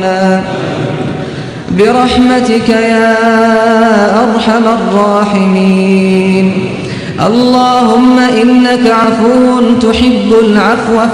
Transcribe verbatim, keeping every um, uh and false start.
وارحمنا برحمتك يا أرحم الراحمين. اللهم إنك عفو تحب العفو